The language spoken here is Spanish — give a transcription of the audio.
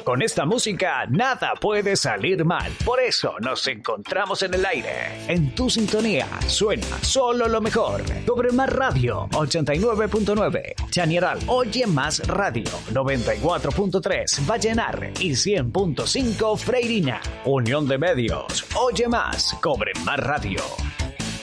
Con esta música nada puede salir mal. Por eso nos encontramos en el aire. En tu sintonía suena solo lo mejor. Cobre Más Radio 89.9. Chañaral Oye Más Radio 94.3. Vallenar y 100.5 Freirina. Unión de Medios. Oye Más. Cobre Más Radio.